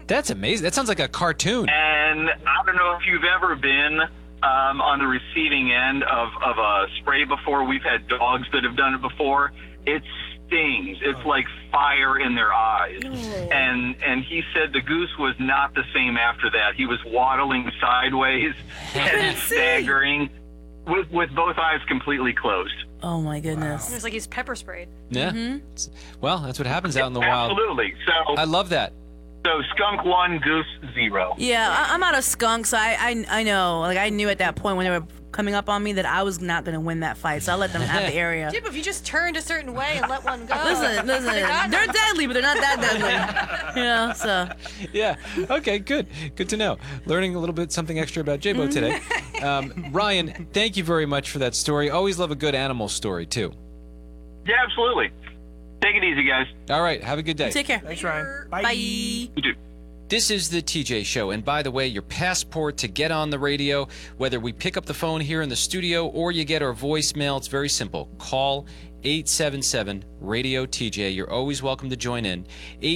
That's amazing. That sounds like a cartoon. And I don't know if you've ever been on the receiving end of a spray before. We've had dogs that have done it before. It stings. It's like fire in their eyes. And he said the goose was not the same after that. He was waddling sideways and staggering with both eyes completely closed. Oh my goodness. It was like he's pepper sprayed. Yeah. Well, that's what happens out in the wild. Absolutely. So I love that. So skunk 1, goose 0. Yeah, I'm out of skunks. I know. Like, I knew at that point when they were coming up on me that I was not going to win that fight, so I let them have the area. Yeah, but if you just turned a certain way and let one go. Listen. They're deadly, but they're not that deadly. So. Yeah. Okay, good. Good to know. Learning a little bit something extra about J-Bo today. Ryan, thank you very much for that story. Always love a good animal story, too. Yeah, absolutely. Take it easy, guys. All right. Have a good day. Take care. Thanks, Ryan. Bye. You too. This is the TJ Show, and by the way, your passport to get on the radio, whether we pick up the phone here in the studio or you get our voicemail, it's very simple. Call 877-RADIO-TJ. You're always welcome to join in.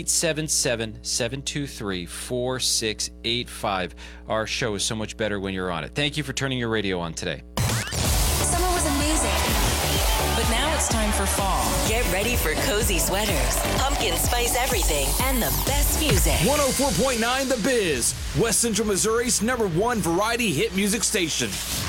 877-723-4685. Our show is so much better when you're on it. Thank you for turning your radio on today. Summer was amazing, but now it's time for fall. Get ready for cozy sweaters, pumpkin spice everything, and the best music. 104.9 The Biz, West Central Missouri's #1 variety hit music station.